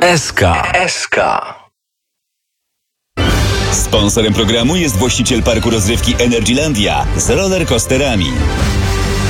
SK. Sponsorem programu jest właściciel parku rozrywki Energylandia z rollercoasterami.